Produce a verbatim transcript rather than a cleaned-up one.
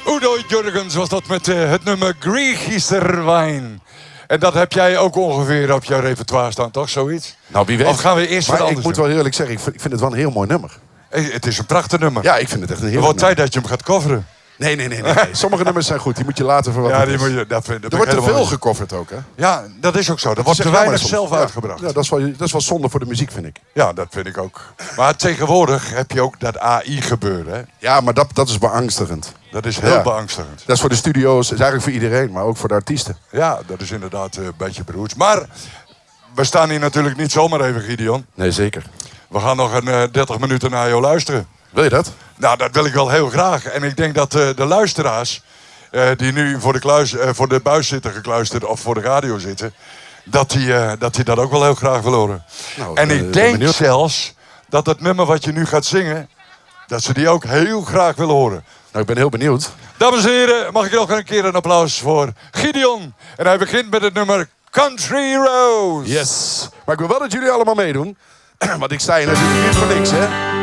Udo Jurgens was dat met uh, het nummer Griechischer Wijn. En dat heb jij ook ongeveer op jouw repertoire staan, toch? Zoiets? Nou, wie weet. Of gaan we eerst maar wat ik anders moet doen? wel eerlijk zeggen, ik vind, ik vind het wel een heel mooi nummer. Hey, het is een prachtig nummer. Ja, ik vind het echt een heel Het mooi wordt nummer. tijd dat je hem gaat coveren. Nee, nee, nee, nee, nee. Sommige nummers zijn goed. Die moet je laten voor wat Ja, het die is. moet je, dat vind, dat Er ben ik wordt te veel helemaal- gecoverd ook, hè? Ja, dat is ook zo. Er Dat wordt is te echt weinig jammer soms. zelf Ja. uitgebracht. Ja, dat is, wel, dat is wel zonde voor de muziek, vind ik. Ja, dat vind ik ook. Maar tegenwoordig heb je ook dat A I gebeuren. Hè? Ja, maar dat, dat is beangstigend. Dat is heel Ja. beangstigend. Dat is voor de studio's, is eigenlijk voor iedereen, maar ook voor de artiesten. Ja, dat is inderdaad uh, een beetje beroerd. Maar we staan hier natuurlijk niet zomaar even, Gideon. Nee, zeker. We gaan nog een uh, dertig minuten naar jou luisteren. Wil je dat? Nou, dat wil ik wel heel graag. En ik denk dat uh, de luisteraars uh, die nu voor de, kluis, uh, voor de buis zitten gekluisterd of voor de radio zitten, dat die, uh, dat, die dat ook wel heel graag willen horen. Nou, en uh, ik ben denk benieuwd. zelfs dat het nummer wat je nu gaat zingen, dat ze die ook heel graag willen horen. Nou, ik ben heel benieuwd. Dames en heren, mag ik nog een keer een applaus voor Gideon. En hij begint met het nummer Country Roads. Yes. Maar ik wil wel dat jullie allemaal meedoen. Want ik sta hier natuurlijk niet voor niks, hè?